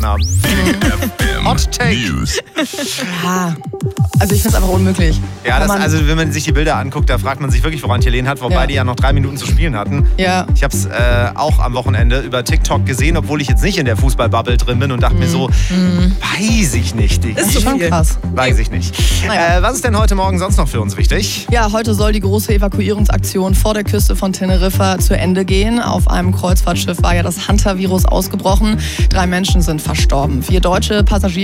Jana. Hot Take. News. Ja, also ich finde es einfach unmöglich. Ja, also wenn man sich die Bilder anguckt, da fragt man sich wirklich, woran Helene hat, wobei die ja noch 3 Minuten zu spielen hatten. Ja. Ich habe es auch am Wochenende über TikTok gesehen, obwohl ich jetzt nicht in der Fußballbubble drin bin und dachte mir so, weiß ich nicht. Ist schon krass. Weiß ich nicht. Naja. Was ist denn heute Morgen sonst noch für uns wichtig? Ja, heute soll die große Evakuierungsaktion vor der Küste von Teneriffa zu Ende gehen. Auf einem Kreuzfahrtschiff war ja das Hunter-Virus ausgebrochen. 3 Menschen sind verstorben. 4 deutsche Passagiere